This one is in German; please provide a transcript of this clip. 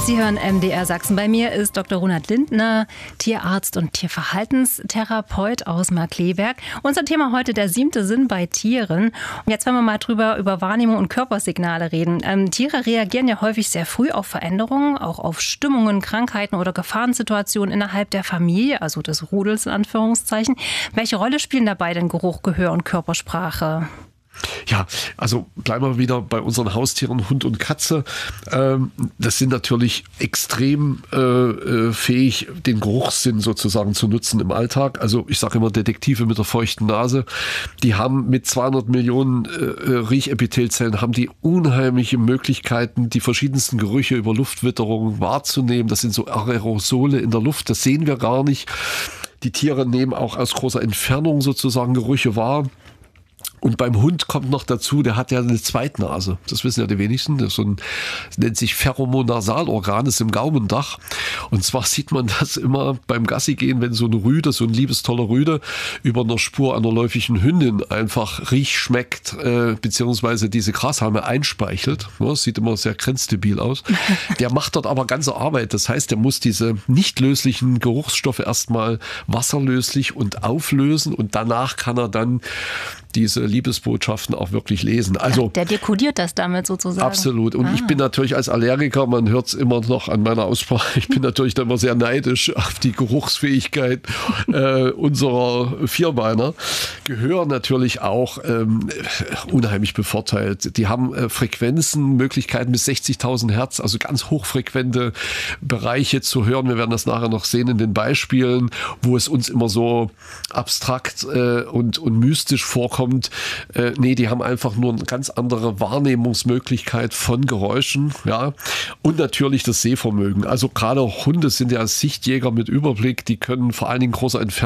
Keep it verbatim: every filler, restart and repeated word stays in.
Sie hören M D R Sachsen. Bei mir ist Doktor Ronald Lindner, Tierarzt und Tierverhaltenstherapeut aus Markkleeberg. Unser Thema heute der siebte Sinn bei Tieren. Und jetzt wollen wir mal drüber über Wahrnehmung und Körpersignale reden. Ähm, Tiere reagieren ja häufig sehr früh auf Veränderungen, auch auf Stimmungen, Krankheiten oder Gefahrensituationen innerhalb der Familie, also des Rudels in Anführungszeichen. Welche Rolle spielen dabei denn Geruch, Gehör und Körpersprache? Ja, also bleiben wir wieder bei unseren Haustieren Hund und Katze. Ähm, das sind natürlich extrem äh, fähig, den Geruchssinn sozusagen zu nutzen im Alltag. Also ich sage immer Detektive mit der feuchten Nase. Die haben mit zweihundert Millionen äh, Riechepithelzellen haben die unheimliche Möglichkeiten, die verschiedensten Gerüche über Luftwitterung wahrzunehmen. Das sind so Aerosole in der Luft, das sehen wir gar nicht. Die Tiere nehmen auch aus großer Entfernung sozusagen Gerüche wahr. Und beim Hund kommt noch dazu, der hat ja eine Zweitnase. Das wissen ja die wenigsten. Das, ist so ein, das nennt sich Pheromonasalorgan, das ist im Gaumendach. Und zwar sieht man das immer beim Gassi gehen, wenn so eine Rüde, so ein liebestoller Rüde über einer Spur einer läufigen Hündin einfach riech schmeckt, äh, beziehungsweise diese Grashalme einspeichelt. Ja, das sieht immer sehr grenzdebil aus. Der macht dort aber ganze Arbeit. Das heißt, der muss diese nicht löslichen Geruchsstoffe erstmal wasserlöslich und auflösen und danach kann er dann diese Liebesbotschaften auch wirklich lesen. Also ja, der dekodiert das damit sozusagen. Absolut. Und ah. ich bin natürlich als Allergiker, man hört es immer noch an meiner Aussprache, ich bin natürlich da immer sehr neidisch auf die Geruchsfähigkeit äh, unserer Vierbeiner. Gehör natürlich auch ähm, unheimlich bevorteilt. Die haben äh, Frequenzen, Möglichkeiten bis sechzigtausend Hertz, also ganz hochfrequente Bereiche zu hören. Wir werden das nachher noch sehen in den Beispielen, wo es uns immer so abstrakt äh, und, und mystisch vorkommt. Äh, nee, die haben einfach nur eine ganz andere Wahrnehmungsmöglichkeit von Geräuschen, ja, und natürlich das Sehvermögen. Also gerade Hunde sind ja Sichtjäger mit Überblick, die können vor allen Dingen große Entfernungen